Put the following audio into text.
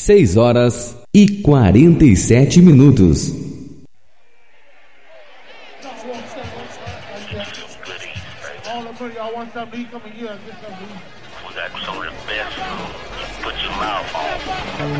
6h47. Y'all want something to eat? Come in here and get something to eat. We got some of the best. Put your mouth on.